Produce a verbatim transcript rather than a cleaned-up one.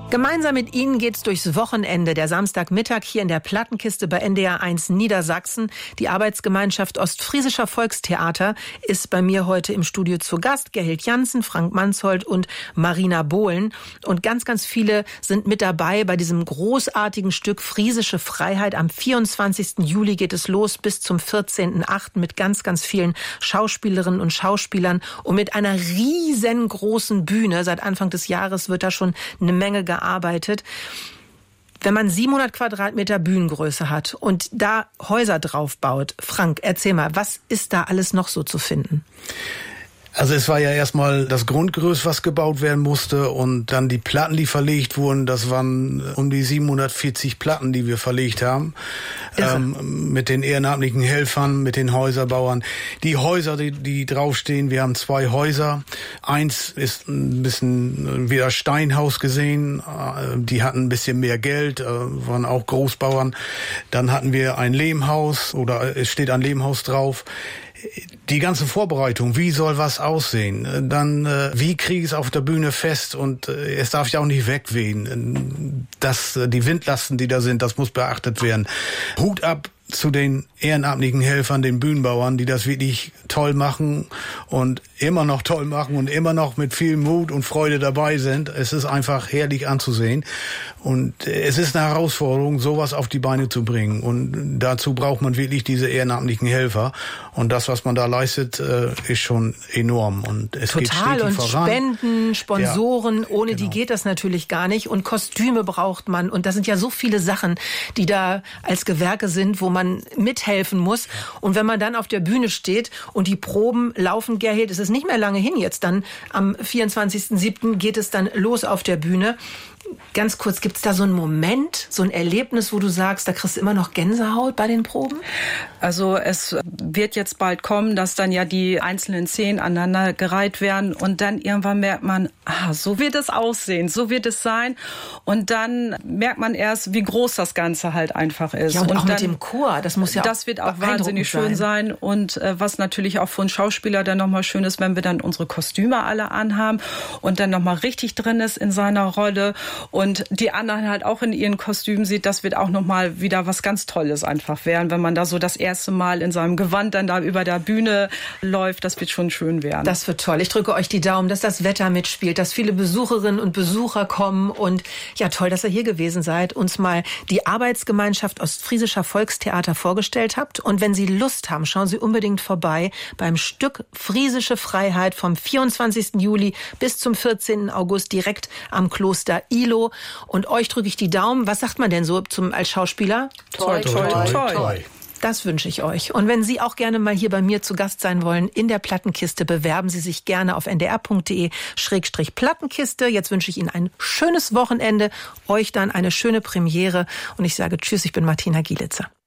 Gemeinsam mit Ihnen geht's durchs Wochenende. Der Samstagmittag hier in der Plattenkiste bei N D R eins Niedersachsen. Die Arbeitsgemeinschaft Ostfriesischer Volkstheater ist bei mir heute im Studio zu Gast. Gerhild Jansen, Frank Mansholt und Marina Bohlen. Und ganz, ganz viele sind mit dabei bei diesem großartigen Stück Friesische Freiheit. Am vierundzwanzigsten Juli geht es los bis zum vierzehnten achten mit ganz, ganz vielen Schauspielerinnen und Schauspielern und mit einer riesengroßen Bühne. Seit Anfang des Jahres wird da schon eine Menge gearbeitet. Arbeitet. Wenn man siebenhundert Quadratmeter Bühnengröße hat und da Häuser drauf baut, Frank, erzähl mal, was ist da alles noch so zu finden? Also es war ja erstmal das Grundgerüst, was gebaut werden musste, und dann die Platten, die verlegt wurden. Das waren um die siebenhundertvierzig Platten, die wir verlegt haben, ähm, mit den ehrenamtlichen Helfern, mit den Häuserbauern. Die Häuser, die, die draufstehen, wir haben zwei Häuser. Eins ist ein bisschen wieder Steinhaus gesehen, die hatten ein bisschen mehr Geld, waren auch Großbauern. Dann hatten wir ein Lehmhaus, oder es steht ein Lehmhaus drauf. Die ganze Vorbereitung, wie soll was aussehen? Dann, äh, wie kriege ich es auf der Bühne fest? Und äh, es darf ja auch nicht wegwehen. Das, äh, die Windlasten, die da sind, das muss beachtet werden. Hut ab zu den ehrenamtlichen Helfern, den Bühnenbauern, die das wirklich toll machen und immer noch toll machen und immer noch mit viel Mut und Freude dabei sind. Es ist einfach herrlich anzusehen. Und es ist eine Herausforderung, sowas auf die Beine zu bringen. Und dazu braucht man wirklich diese ehrenamtlichen Helfer. Und das, was man da leistet, ist schon enorm. Und es Total. geht stetig und voran. Spenden, Sponsoren, ja, ohne genau. die geht das natürlich gar nicht. Und Kostüme braucht man. Und das sind ja so viele Sachen, die da als Gewerke sind, wo man mithelfen muss. Und wenn man dann auf der Bühne steht und die Proben laufen, Gerhild, es ist nicht mehr lange hin jetzt, dann am vierundzwanzigsten siebten geht es dann los auf der Bühne. Ganz kurz, gibt's da so einen Moment, so ein Erlebnis, wo du sagst, da kriegst du immer noch Gänsehaut bei den Proben? Also es wird jetzt bald kommen, dass dann ja die einzelnen Szenen aneinandergereiht werden und dann irgendwann merkt man, ah, so wird es aussehen, so wird es sein, und dann merkt man erst, wie groß das Ganze halt einfach ist. Ja, und, und auch dann, mit dem Chor, das muss ja das auch wird auch wahnsinnig schön sein, sein. Und äh, was natürlich auch für einen Schauspieler dann nochmal schön ist, wenn wir dann unsere Kostüme alle anhaben und dann nochmal richtig drin ist in seiner Rolle und die anderen halt auch in ihren Kostümen sieht, das wird auch nochmal wieder was ganz Tolles einfach werden, wenn man da so das erste Mal in seinem Gewand dann da über der Bühne läuft, das wird schon schön werden. Das wird toll. Ich drücke euch die Daumen, dass das Wetter mitspielt, dass viele Besucherinnen und Besucher kommen, und ja, toll, dass ihr hier gewesen seid, uns mal die Arbeitsgemeinschaft Ostfriesischer Volkstheater vorgestellt habt. Und wenn Sie Lust haben, schauen Sie unbedingt vorbei beim Stück Friesische Freiheit vom vierundzwanzigsten Juli bis zum vierzehnten August direkt am Kloster Ihlow. Und euch drücke ich die Daumen. Was sagt man denn so zum, als Schauspieler? Toi, toi, toi, toi. toi. Das wünsche ich euch. Und wenn Sie auch gerne mal hier bei mir zu Gast sein wollen in der Plattenkiste, bewerben Sie sich gerne auf n d r punkt d e schrägstrich Plattenkiste. Jetzt wünsche ich Ihnen ein schönes Wochenende, euch dann eine schöne Premiere. Und ich sage Tschüss, ich bin Martina Gielitzer.